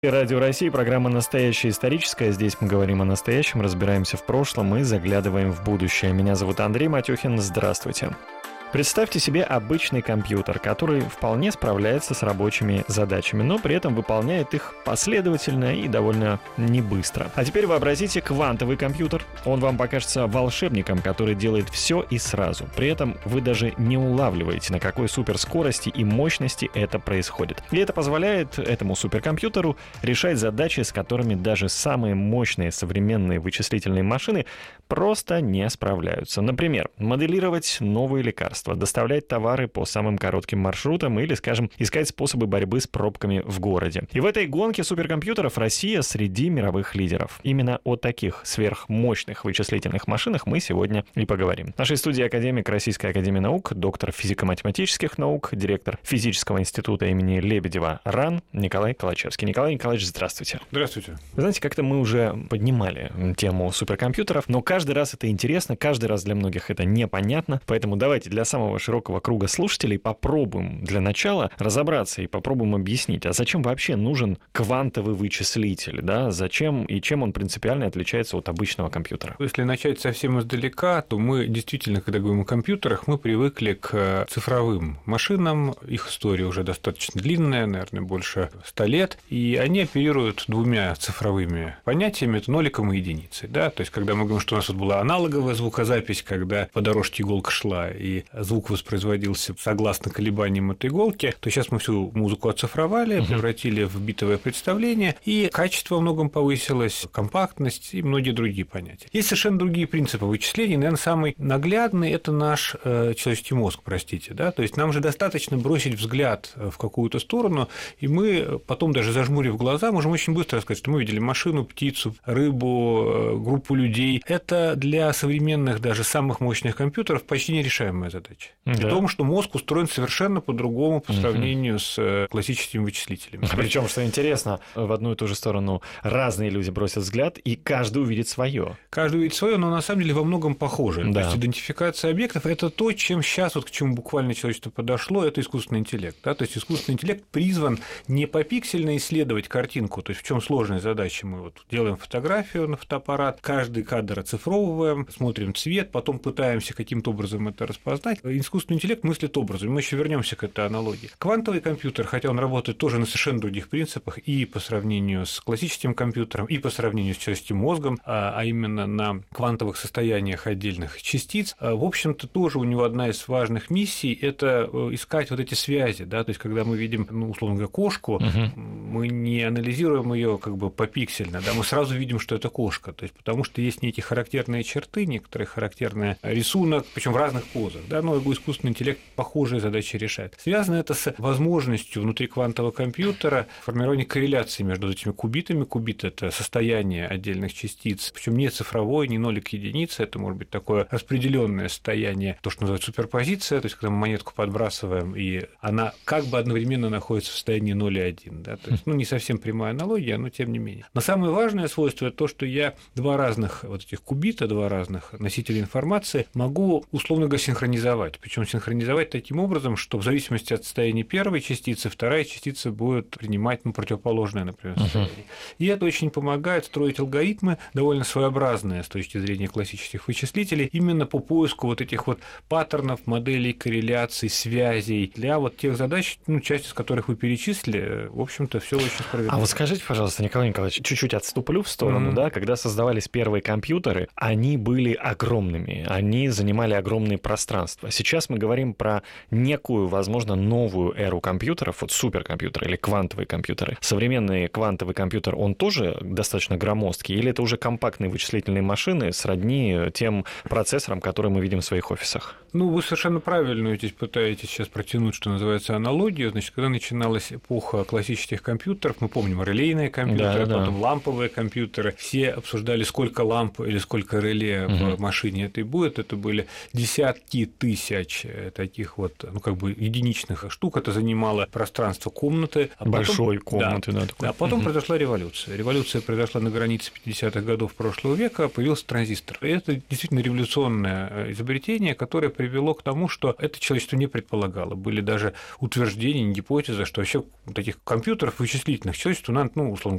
Радио России, программа «Настоящая историческая». Здесь мы говорим о настоящем, разбираемся в прошлом и заглядываем в будущее. Меня зовут Андрей Матюхин. Здравствуйте. Представьте себе обычный компьютер, который вполне справляется с рабочими задачами, но при этом выполняет их последовательно и довольно небыстро. А теперь вообразите квантовый компьютер. Он вам покажется волшебником, который делает все и сразу. При этом вы даже не улавливаете, на какой суперскорости и мощности это происходит. И это позволяет этому суперкомпьютеру решать задачи, с которыми даже самые мощные современные вычислительные машины просто не справляются. Например, моделировать новые лекарства, доставлять товары по самым коротким маршрутам или, скажем, искать способы борьбы с пробками в городе. И в этой гонке суперкомпьютеров Россия среди мировых лидеров. Именно о таких сверхмощных вычислительных машинах мы сегодня и поговорим. В нашей студии академик Российской академии наук, доктор физико-математических наук, директор физического института имени Лебедева РАН Николай Калачевский. Николай Николаевич, здравствуйте. Здравствуйте. Вы знаете, как-то мы уже поднимали тему суперкомпьютеров, но каждый раз это интересно, каждый раз для многих это непонятно, поэтому давайте для самого широкого круга слушателей попробуем для начала разобраться и попробуем объяснить, а зачем вообще нужен квантовый вычислитель, да, зачем и чем он принципиально отличается от обычного компьютера? Если начать совсем издалека, то мы действительно, когда говорим о компьютерах, мы привыкли к цифровым машинам, их история уже достаточно длинная, наверное, больше 100 лет, и они оперируют двумя цифровыми понятиями, это ноликом и единицей, да, то есть когда мы говорим, что у нас вот была аналоговая звукозапись, когда по дорожке иголка шла, и звук воспроизводился согласно колебаниям этой иголки, то сейчас мы всю музыку оцифровали, превратили в битовое представление, и качество во многом повысилось, компактность и многие другие понятия. Есть совершенно другие принципы вычислений, наверное, самый наглядный – это наш человеческий мозг, простите, да, то есть нам же достаточно бросить взгляд в какую-то сторону, и мы потом, даже зажмурив глаза, можем очень быстро рассказать, что мы видели машину, птицу, рыбу, группу людей. Это для современных, даже самых мощных компьютеров почти нерешаемая задача. Да. При том, что мозг устроен совершенно по-другому по сравнению с классическими вычислителями. Причем, что интересно, в одну и ту же сторону разные люди бросят взгляд, и каждый увидит свое. Каждый увидит свое, но на самом деле во многом похоже. Да. То есть идентификация объектов – это то, чем сейчас, вот к чему буквально человечество подошло, это искусственный интеллект. Да? То есть искусственный интеллект призван не попиксельно исследовать картинку, то есть в чем сложность задачи. Мы вот делаем фотографию на фотоаппарат, каждый кадр оцифровываем, смотрим цвет, потом пытаемся каким-то образом это распознать. Искусственный интеллект мыслит образом, мы еще вернемся к этой аналогии. Квантовый компьютер, хотя он работает тоже на совершенно других принципах и по сравнению с классическим компьютером, и по сравнению с человеческим мозгом, а именно на квантовых состояниях отдельных частиц, в общем-то, тоже у него одна из важных миссий – это искать вот эти связи, да, то есть когда мы видим, условно говоря, кошку, мы не анализируем ее как бы попиксельно, да, мы сразу видим, что это кошка, то есть потому что есть некие характерные черты, некоторые характерный рисунок, причем в разных позах, да, но искусственный интеллект похожие задачи решает. Связано это с возможностью внутри квантового компьютера формирования корреляции между этими кубитами. Кубит – это состояние отдельных частиц, причем не цифровое, не нолик единицы, это может быть такое распределенное состояние, то, что называется суперпозиция, то есть когда мы монетку подбрасываем, и она как бы одновременно находится в состоянии 0 и 1, да, то есть, не совсем прямая аналогия, но тем не менее. Но самое важное свойство – это то, что я два разных вот этих кубита, два разных носителя информации могу, условно говоря, синхронизовать. Причем синхронизовать таким образом, что в зависимости от состояния первой частицы, вторая частица будет принимать противоположное, например, состояние. И это очень помогает строить алгоритмы, довольно своеобразные с точки зрения классических вычислителей, именно по поиску вот этих вот паттернов, моделей, корреляций, связей для вот тех задач, часть из которых вы перечислили, в общем-то, все очень справедливо. А вот скажите, пожалуйста, Николай Николаевич, чуть-чуть отступлю в сторону, да, когда создавались первые компьютеры, они были огромными, они занимали огромные пространства. Сейчас мы говорим про некую, возможно, новую эру компьютеров, вот суперкомпьютеры или квантовые компьютеры. Современный квантовый компьютер, он тоже достаточно громоздкий, или это уже компактные вычислительные машины сродни тем процессорам, которые мы видим в своих офисах? Вы совершенно правильно здесь пытаетесь сейчас протянуть, что называется, аналогию. Значит, когда начиналась эпоха классических компьютеров, мы помним релейные компьютеры, потом ламповые компьютеры, все обсуждали, сколько ламп или сколько реле в машине этой будет. Это были десятки тысяч тысяч таких вот, единичных штук. Это занимало пространство комнаты. Большой комнаты, да. А потом произошла революция. Революция произошла на границе 50-х годов прошлого века, появился транзистор. И это действительно революционное изобретение, которое привело к тому, что это человечество не предполагало. Были даже утверждения, гипотезы, что вообще таких компьютеров вычислительных человечеству надо, условно